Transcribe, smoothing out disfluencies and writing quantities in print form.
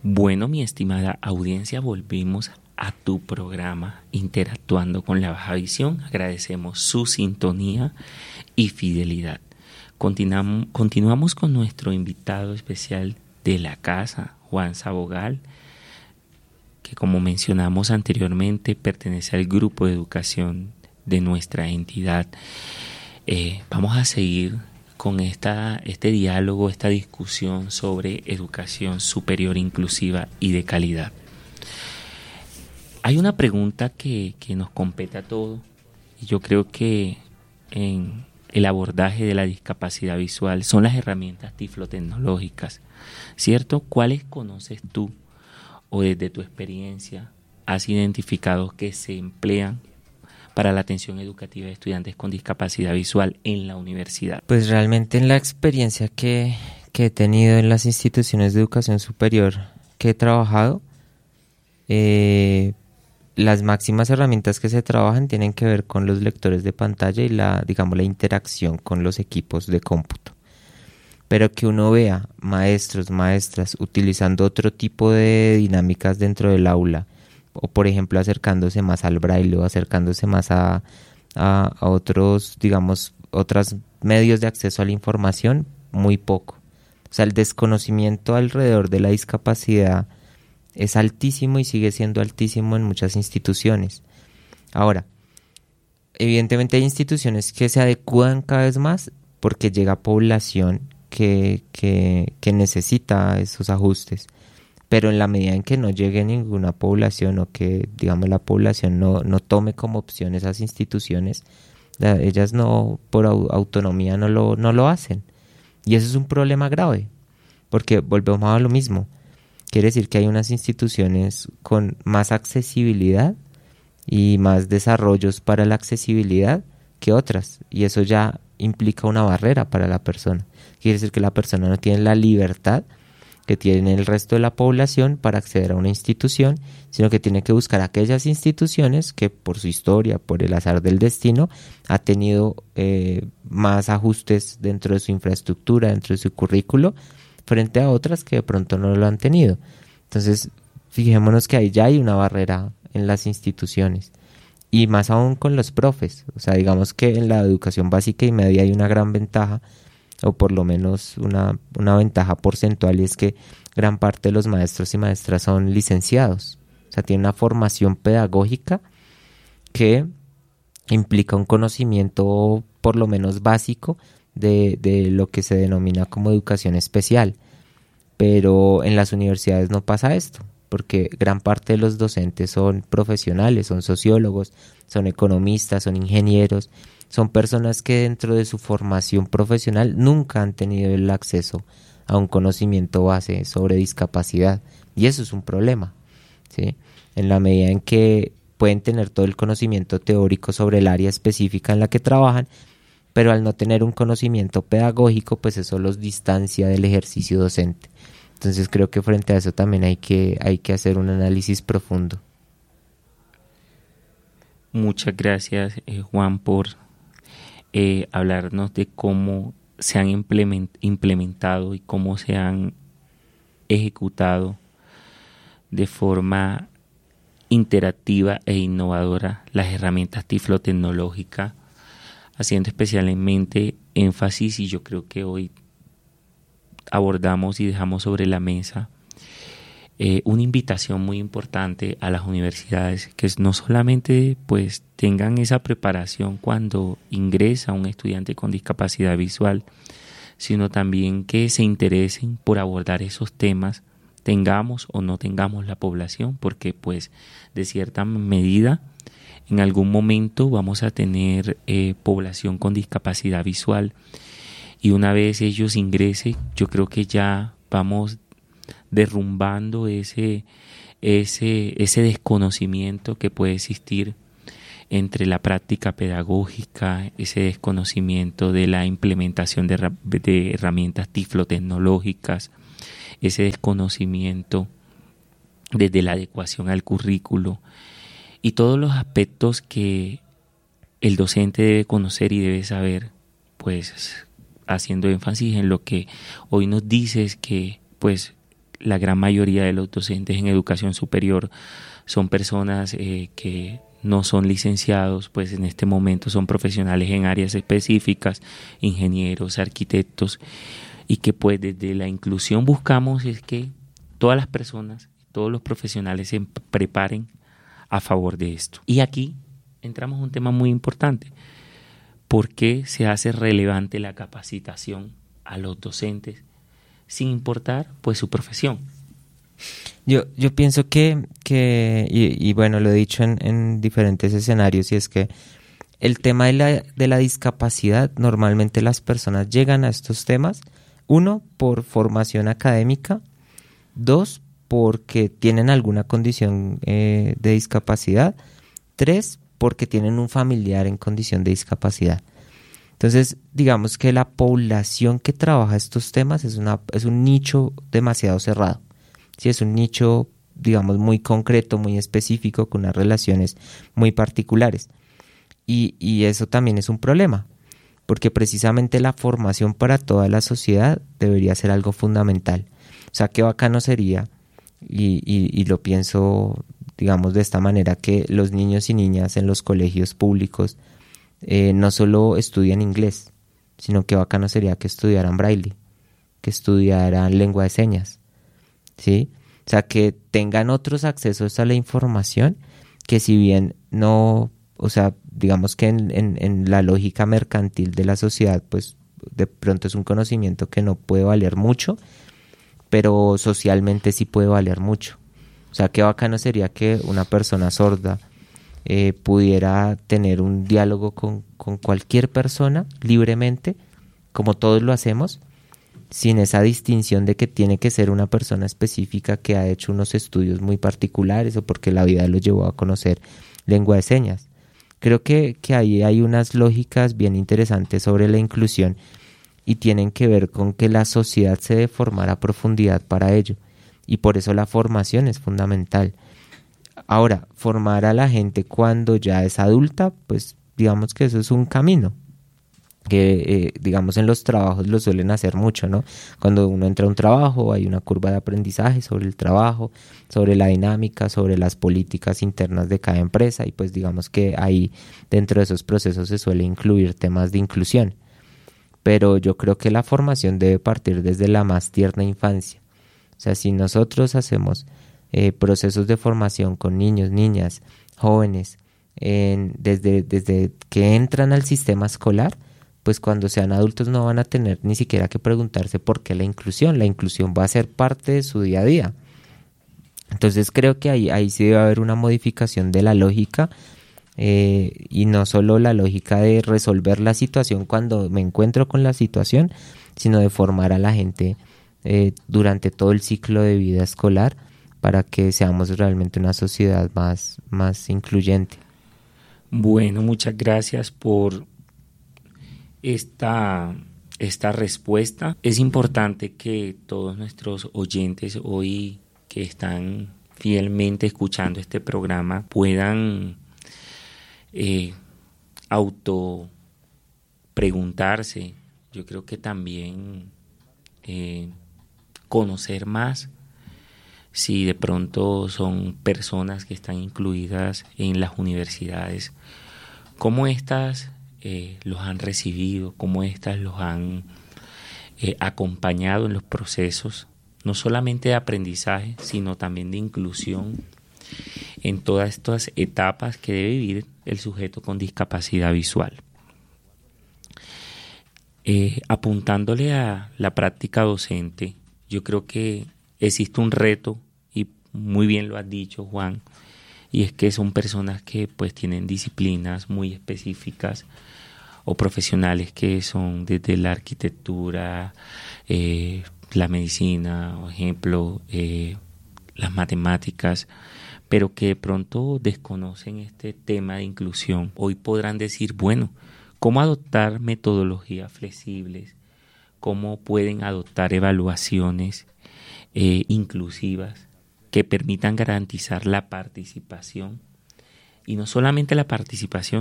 Bueno, mi estimada audiencia, volvimos a tu programa Interactuando con la Baja Visión. Agradecemos su sintonía y fidelidad. Continuamos con nuestro invitado especial de la casa, Juan Sabogal, que como mencionamos anteriormente pertenece al grupo de educación de nuestra entidad. Vamos a seguir con este diálogo, esta discusión sobre educación superior inclusiva y de calidad. Hay una pregunta que nos compete a todos, y yo creo que en el abordaje de la discapacidad visual son las herramientas tiflotecnológicas, ¿cierto? ¿Cuáles conoces tú o desde tu experiencia has identificado que se emplean para la atención educativa de estudiantes con discapacidad visual en la universidad? Pues realmente en la experiencia que he tenido en las instituciones de educación superior que he trabajado, las máximas herramientas que se trabajan tienen que ver con los lectores de pantalla y la interacción con los equipos de cómputo. Pero que uno vea maestros, maestras utilizando otro tipo de dinámicas dentro del aula, o por ejemplo acercándose más al braille o acercándose más a otros, otros medios de acceso a la información, muy poco. O sea, el desconocimiento alrededor de la discapacidad es altísimo y sigue siendo altísimo en muchas instituciones. Ahora, evidentemente hay instituciones que se adecuan cada vez más porque llega población que necesita esos ajustes. Pero en la medida en que no llegue ninguna población o que, la población no tome como opción esas instituciones, ellas no, por autonomía no lo hacen. Y eso es un problema grave, porque volvemos a lo mismo. Quiere decir que hay unas instituciones con más accesibilidad y más desarrollos para la accesibilidad que otras, y eso ya implica una barrera para la persona. Quiere decir que la persona no tiene la libertad que tiene el resto de la población para acceder a una institución, sino que tiene que buscar aquellas instituciones que por su historia, por el azar del destino, ha tenido más ajustes dentro de su infraestructura, dentro de su currículo, frente a otras que de pronto no lo han tenido. Entonces, fijémonos que ahí ya hay una barrera en las instituciones, y más aún con los profes. O sea, digamos que en la educación básica y media hay una gran ventaja, o por lo menos una ventaja porcentual, y es que gran parte de los maestros y maestras son licenciados. O sea, tienen una formación pedagógica que implica un conocimiento por lo menos básico de lo que se denomina como educación especial. Pero en las universidades no pasa esto, porque gran parte de los docentes son profesionales, son sociólogos, son economistas, son ingenieros. Son personas que dentro de su formación profesional nunca han tenido el acceso a un conocimiento base sobre discapacidad. Y eso es un problema, ¿sí? En la medida en que pueden tener todo el conocimiento teórico sobre el área específica en la que trabajan, pero al no tener un conocimiento pedagógico, pues eso los distancia del ejercicio docente. Entonces creo que frente a eso también hay que hacer un análisis profundo. Muchas gracias, Juan, por hablarnos de cómo se han implementado y cómo se han ejecutado de forma interactiva e innovadora las herramientas tiflotecnológicas, haciendo especialmente énfasis, y yo creo que hoy abordamos y dejamos sobre la mesa una invitación muy importante a las universidades, que no solamente pues tengan esa preparación cuando ingresa un estudiante con discapacidad visual, sino también que se interesen por abordar esos temas, tengamos o no tengamos la población, porque pues de cierta medida en algún momento vamos a tener población con discapacidad visual, y una vez ellos ingresen, yo creo que ya vamos derrumbando ese desconocimiento que puede existir entre la práctica pedagógica, ese desconocimiento de la implementación de herramientas tiflotecnológicas, ese desconocimiento desde la adecuación al currículo y todos los aspectos que el docente debe conocer y debe saber, pues haciendo énfasis en lo que hoy nos dices, que pues la gran mayoría de los docentes en educación superior son personas que no son licenciados, pues en este momento son profesionales en áreas específicas, ingenieros, arquitectos, y que pues desde la inclusión buscamos es que todas las personas, todos los profesionales se preparen a favor de esto. Y aquí entramos a un tema muy importante. ¿Por qué se hace relevante la capacitación a los docentes sin importar pues su profesión? Yo pienso y bueno, lo he dicho en diferentes escenarios, y es que el tema de la discapacidad, normalmente las personas llegan a estos temas, uno, por formación académica, dos, porque tienen alguna condición de discapacidad, tres, porque tienen un familiar en condición de discapacidad. Entonces, digamos que la población que trabaja estos temas es un nicho demasiado cerrado. Sí, es un nicho, digamos, muy concreto, muy específico, con unas relaciones muy particulares. Y eso también es un problema, porque precisamente la formación para toda la sociedad debería ser algo fundamental. O sea, qué bacano sería, y lo pienso, digamos, de esta manera, que los niños y niñas en los colegios públicos no solo estudian inglés, sino que bacano sería que estudiaran braille, que estudiaran lengua de señas, ¿sí? O sea, que tengan otros accesos a la información que, si bien no, o sea, digamos que en la lógica mercantil de la sociedad, pues de pronto es un conocimiento que no puede valer mucho, pero socialmente sí puede valer mucho. O sea, qué bacano sería que una persona sorda pudiera tener un diálogo con cualquier persona libremente, como todos lo hacemos, sin esa distinción de que tiene que ser una persona específica que ha hecho unos estudios muy particulares o porque la vida lo llevó a conocer lengua de señas. Creo que ahí hay unas lógicas bien interesantes sobre la inclusión y tienen que ver con que la sociedad se debe formar a profundidad para ello, y por eso la formación es fundamental. Ahora, formar a la gente cuando ya es adulta, pues digamos que eso es un camino que digamos en los trabajos lo suelen hacer mucho, ¿no? Cuando uno entra a un trabajo hay una curva de aprendizaje sobre el trabajo, sobre la dinámica, sobre las políticas internas de cada empresa, y pues digamos que ahí dentro de esos procesos se suele incluir temas de inclusión. Pero yo creo que la formación debe partir desde la más tierna infancia. O sea, si nosotros hacemos procesos de formación con niños, niñas, jóvenes, desde que entran al sistema escolar, pues cuando sean adultos no van a tener ni siquiera que preguntarse por qué la inclusión va a ser parte de su día a día. Entonces creo que ahí sí debe haber una modificación de la lógica, y no solo la lógica de resolver la situación cuando me encuentro con la situación, sino de formar a la gente durante todo el ciclo de vida escolar para que seamos realmente una sociedad más incluyente. Bueno, muchas gracias por esta respuesta. Es importante que todos nuestros oyentes hoy que están fielmente escuchando este programa puedan auto preguntarse, yo creo que también conocer más si de pronto son personas que están incluidas en las universidades, cómo estas los han recibido, cómo estas los han acompañado en los procesos, no solamente de aprendizaje, sino también de inclusión en todas estas etapas que debe vivir el sujeto con discapacidad visual. Apuntándole a la práctica docente, yo creo que existe un reto, y muy bien lo has dicho, Juan, y es que son personas que pues tienen disciplinas muy específicas o profesionales que son desde la arquitectura, la medicina, por ejemplo, las matemáticas, pero que de pronto desconocen este tema de inclusión. Hoy podrán decir, bueno, ¿cómo adoptar metodologías flexibles? ¿Cómo pueden adoptar evaluaciones inclusivas que permitan garantizar la participación? Y no solamente la participación,